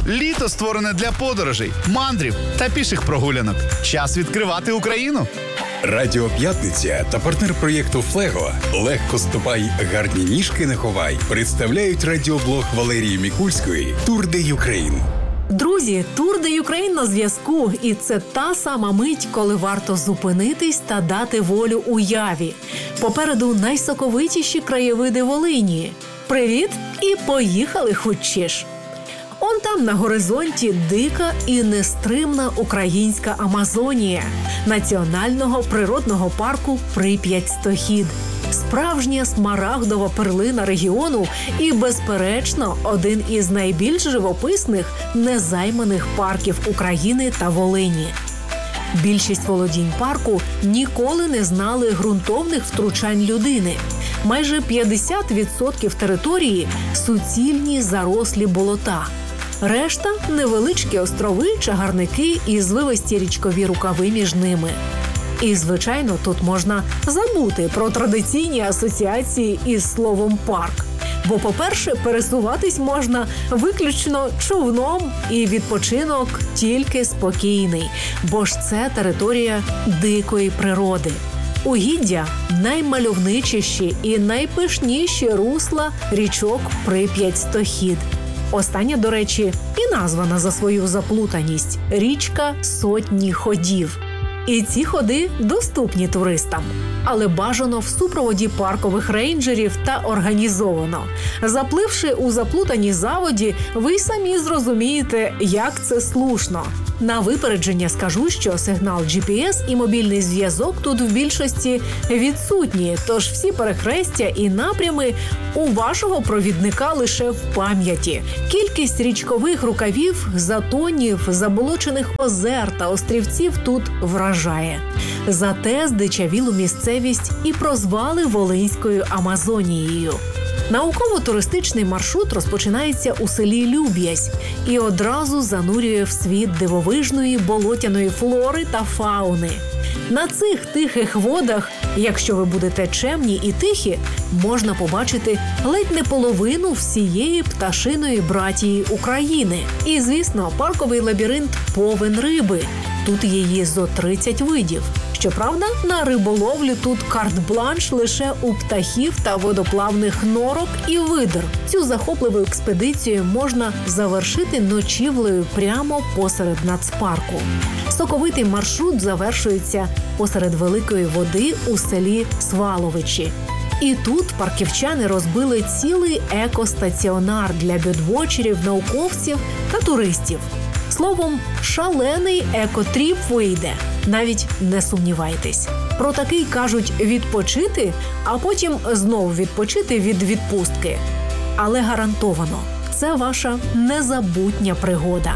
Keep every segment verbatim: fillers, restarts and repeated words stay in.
Літо створене для подорожей, мандрів та піших прогулянок. Час відкривати Україну. Радіо П'ятниця та партнер проєкту «Флего» «Легко ступай, гарні ніжки не ховай» представляють радіоблог Валерії Мікульської «Тур де Юкрейн». Друзі, Тур де Юкрейн на зв'язку. І це та сама мить, коли варто зупинитись та дати волю уяві. Попереду найсоковитіші краєвиди Волині. Привіт і поїхали хутчіш. Он там на горизонті дика і нестримна українська Амазонія національного природного парку Прип'ять-Стохід. Справжня смарагдова перлина регіону і, безперечно, один із найбільш живописних незайманих парків України та Волині. Більшість володінь парку ніколи не знали ґрунтовних втручань людини. Майже п'ятдесят відсотків території – суцільні зарослі болота. Решта – невеличкі острови, чагарники і звивисті річкові рукави між ними. І, звичайно, тут можна забути про традиційні асоціації із словом «парк». Бо, по-перше, пересуватись можна виключно човном, і відпочинок тільки спокійний, бо ж це територія дикої природи. Угіддя – наймальовничіші і найпишніші русла річок Прип'ять-Стохід. Остання, до речі, і названа за свою заплутаність – річка Сотні ходів. І ці ходи доступні туристам, але бажано в супроводі паркових рейнджерів та організовано. Запливши у заплутаній заводі, ви й самі зрозумієте, як це слушно. На випередження скажу, що сигнал джі пі ес і мобільний зв'язок тут в більшості відсутні, тож всі перехрестя і напрями у вашого провідника лише в пам'яті. Кількість річкових рукавів, затонів, заболочених озер та острівців тут вражає. Зате здичавілу місцевість і прозвали Волинською Амазонією. Науково-туристичний маршрут розпочинається у селі Люб'язь і одразу занурює в світ дивовижної болотяної флори та фауни. На цих тихих водах, якщо ви будете чемні і тихі, можна побачити ледь не половину всієї пташиної братії України. І, звісно, парковий лабіринт повен риби. Тут її зо тридцять видів. Щоправда, на риболовлю тут карт-бланш лише у птахів та водоплавних норок і видр. Цю захопливу експедицію можна завершити ночівлею прямо посеред нацпарку. Соковитий маршрут завершується посеред великої води у селі Сваловичі. І тут парківчани розбили цілий екостаціонар для бьодвочерів, науковців та туристів. Словом, шалений екотріп вийде. Навіть не сумнівайтесь. Про такий кажуть відпочити, а потім знову відпочити від відпустки. Але гарантовано, це ваша незабутня пригода.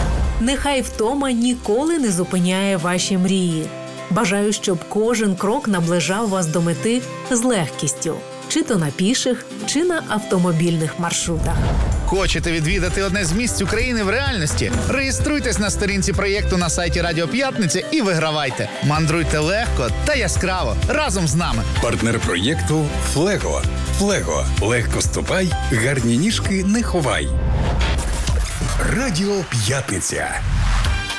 Нехай втома ніколи не зупиняє ваші мрії. Бажаю, щоб кожен крок наближав вас до мети з легкістю. Чи то на піших, чи на автомобільних маршрутах. Хочете відвідати одне з місць України в реальності? Реєструйтесь на сторінці проєкту на сайті Радіо П'ятниця і вигравайте. Мандруйте легко та яскраво разом з нами. Партнер проєкту «Флего». «Флего» – легко ступай, гарні ніжки не ховай. Радіо П'ятниця.